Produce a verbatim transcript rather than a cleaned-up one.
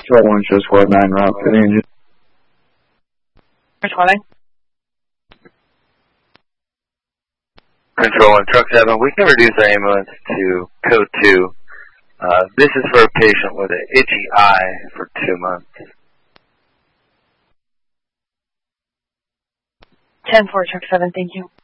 Control one, show squad nine, route for the engine. Squad nine. Control one, truck seven, we can reduce our ambulance to code two. Uh, this is for a patient with an itchy eye for two months. ten four, truck seven, thank you.